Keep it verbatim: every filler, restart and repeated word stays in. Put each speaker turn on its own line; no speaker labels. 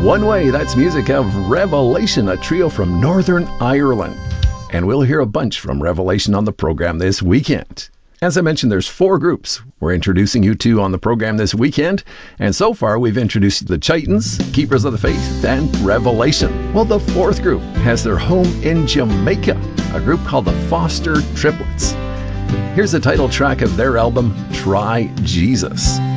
One Way, that's music of Revelation, a trio from Northern Ireland. And we'll hear a bunch from Revelation on the program this weekend. As I mentioned, there's four groups we're introducing you to on the program this weekend. And so far, we've introduced the Chitons, Keepers of the Faith, and Revelation. Well, the fourth group has their home in Jamaica, a group called the Foster Triplets. Here's the title track of their album, Try Jesus.